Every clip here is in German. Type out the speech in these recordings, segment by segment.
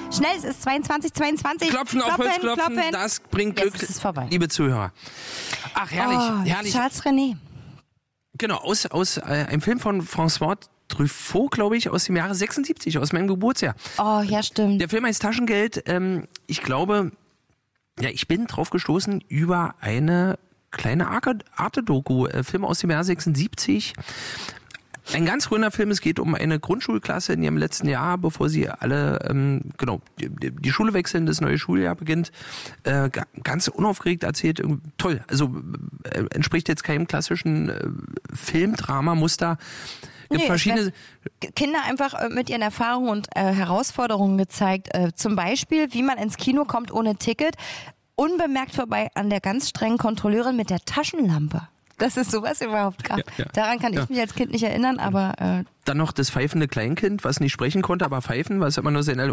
Schnell, es ist 22:22. Klopfen auf Holz, klopfen, das bringt Glück, jetzt ist es vorbei. liebe Zuhörer. Ach, herrlich, herrlich. Charles René. Genau, aus einem Film von François Truffaut, glaube ich, aus dem Jahre 76, aus meinem Geburtsjahr. Oh, ja, stimmt. Der Film heißt Taschengeld. Ich glaube, ja, ich bin drauf gestoßen über eine kleine Arte-Doku, Film aus dem Jahr 76. Ein ganz grüner Film, es geht um eine Grundschulklasse in ihrem letzten Jahr, bevor sie alle, die Schule wechseln, das neue Schuljahr beginnt. Ganz unaufgeregt erzählt, toll. Also entspricht jetzt keinem klassischen Filmdrama-Muster. Gibt verschiedene Kinder einfach mit ihren Erfahrungen und Herausforderungen gezeigt. Zum Beispiel, wie man ins Kino kommt ohne Ticket, unbemerkt vorbei an der ganz strengen Kontrolleurin mit der Taschenlampe. Dass es sowas überhaupt gab. Ja. Daran kann ich mich als Kind nicht erinnern, aber... Dann noch das pfeifende Kleinkind, was nicht sprechen konnte, aber pfeifen, was immer nur sein...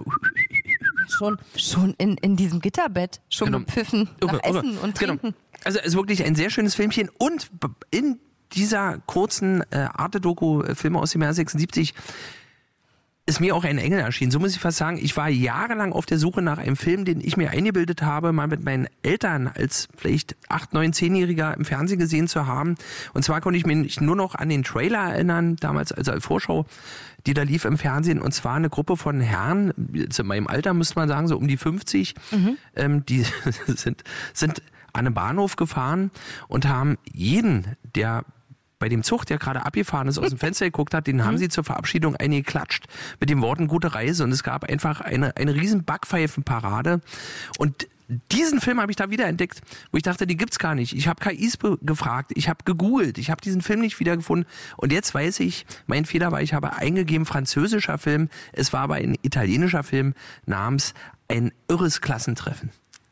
Schon in diesem Gitterbett, schon gepfiffen nach Essen und Trinken. Genau. Also es ist wirklich ein sehr schönes Filmchen und in dieser kurzen Arte-Doku, Filme aus dem Jahr 76, ist mir auch ein Engel erschienen. So muss ich fast sagen, ich war jahrelang auf der Suche nach einem Film, den ich mir eingebildet habe, mal mit meinen Eltern als vielleicht 8-, 9-, 10-Jähriger im Fernsehen gesehen zu haben. Und zwar konnte ich mich nur noch an den Trailer erinnern, damals als Vorschau, die da lief im Fernsehen. Und zwar eine Gruppe von Herren, zu meinem Alter müsste man sagen, so um die 50, die sind an den Bahnhof gefahren und haben jeden, der bei dem Zug, der gerade abgefahren ist, aus dem Fenster geguckt hat, den haben sie zur Verabschiedung eingeklatscht mit den Worten gute Reise. Und es gab einfach eine riesen Backpfeifenparade. Und diesen Film habe ich da wieder entdeckt, wo ich dachte, die gibt's gar nicht. Ich habe KIs gefragt, ich habe gegoogelt, ich habe diesen Film nicht wiedergefunden. Und jetzt weiß ich, mein Fehler war, ich habe eingegeben, französischer Film. Es war aber ein italienischer Film namens Ein irres Klassentreffen.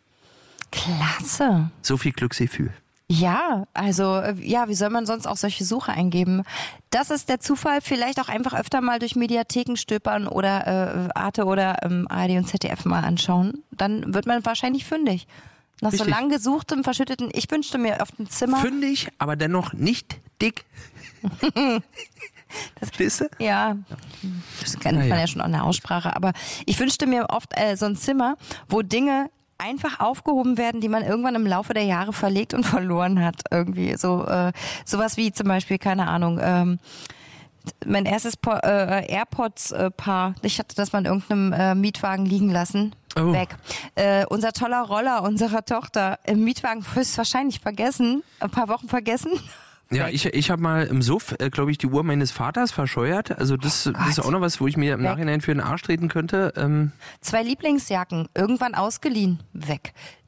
Klasse. So viel Glücksgefühl. Ja, also wie soll man sonst auch solche Suche eingeben? Das ist der Zufall, vielleicht auch einfach öfter mal durch Mediatheken stöbern oder Arte oder ARD und ZDF mal anschauen. Dann wird man wahrscheinlich fündig. Nach Richtig. so lang gesuchtem, verschütteten, ich wünschte mir auf dem Zimmer... Fündig, aber dennoch nicht dick. Verstehst du? Ja, das kennt man ja schon an der Aussprache, aber ich wünschte mir oft so ein Zimmer, wo Dinge einfach aufgehoben werden, die man irgendwann im Laufe der Jahre verlegt und verloren hat. Irgendwie so sowas wie zum Beispiel, keine Ahnung, mein erstes AirPods-Paar, ich hatte das mal in irgendeinem Mietwagen liegen lassen. Oh. Weg. Unser toller Roller unserer Tochter im Mietwagen höchstwahrscheinlich vergessen, ein paar Wochen vergessen. Ja, ich habe mal im Suff, glaube ich, die Uhr meines Vaters verscheuert. Also das ist auch noch was, wo ich mir im Nachhinein für den Arsch treten könnte. 2 Lieblingsjacken, irgendwann ausgeliehen, weg.